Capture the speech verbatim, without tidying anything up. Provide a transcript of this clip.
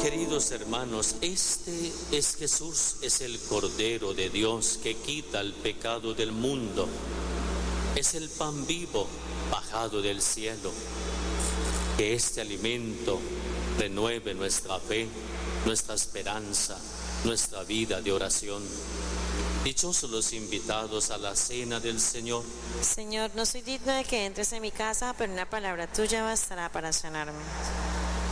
Queridos hermanos, este es Jesús, es el Cordero de Dios que quita el pecado del mundo. Es el pan vivo bajado del cielo. Que este alimento renueve nuestra fe, nuestra esperanza, nuestra vida de oración. Dichosos los invitados a la cena del Señor. Señor, no soy digno de que entres en mi casa, pero una palabra tuya bastará para sanarme.